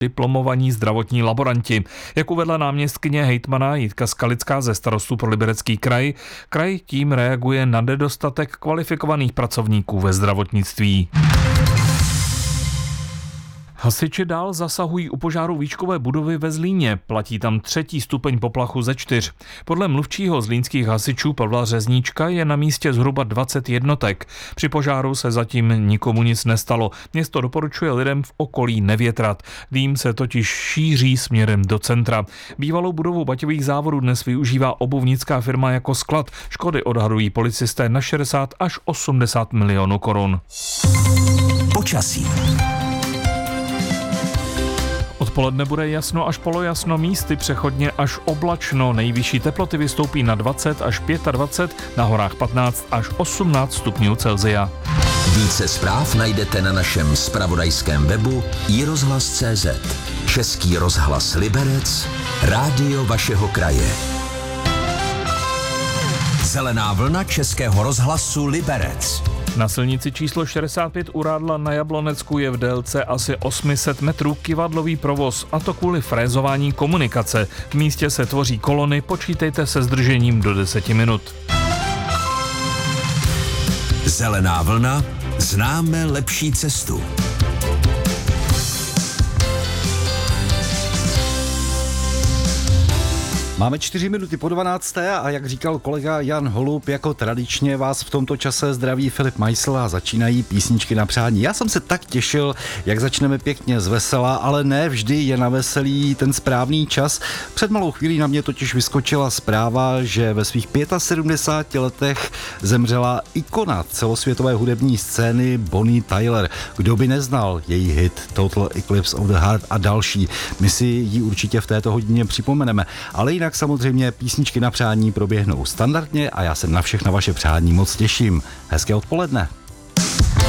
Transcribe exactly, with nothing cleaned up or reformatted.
diplomovaní zdravotní laboranti. Jak uvedla náměstkyně hejtmana Jitka Skalická ze Starostů pro Liberecký kraj, kraj tím reaguje na nedostatek kvalifikovaných pracovníků ve zdravotnictví. Hasiči dál zasahují u požáru výškové budovy ve Zlíně. Platí tam třetí stupeň poplachu ze čtyř. Podle mluvčího zlínských hasičů Pavla Řezníčka je na místě zhruba dvacet jednotek. Při požáru se zatím nikomu nic nestalo. Město doporučuje lidem v okolí nevětrat. Dým se totiž šíří směrem do centra. Bývalou budovu baťových závodů dnes využívá obuvnická firma jako sklad. Škody odhadují policisté na šedesát až osmdesát milionů korun. Počasí. Odpoledne bude jasno až polojasno, místy přechodně až oblačno. Nejvyšší teploty vystoupí na dvacet až dvacet pět, na horách patnáct až osmnáct stupňů Celsia. Více zpráv najdete na našem zpravodajském webu i rozhlas tečka cé zet. Český rozhlas Liberec, rádio vašeho kraje. Zelená vlna Českého rozhlasu Liberec. Na silnici číslo šedesát pět u Rádla na Jablonecku je v délce asi osm set metrů kyvadlový provoz, a to kvůli frézování komunikace. V místě se tvoří kolony, počítejte se zdržením do deseti minut. Zelená vlna, známe lepší cestu. Máme čtyři minuty po dvanácté a jak říkal kolega Jan Holub, jako tradičně vás v tomto čase zdraví Filip Meissl a začínají písničky na přání. Já jsem se tak těšil, jak začneme pěkně z vesela, ale ne vždy je na veselí ten správný čas. Před malou chvílí na mě totiž vyskočila zpráva, že ve svých sedmdesáti pěti letech zemřela ikona celosvětové hudební scény Bonnie Tyler. Kdo by neznal její hit Total Eclipse of the Heart a další. My si ji určitě v této hodině připomeneme, ale jinak samozřejmě písničky na přání proběhnou standardně a já se na všechna vaše přání moc těším. Hezké odpoledne.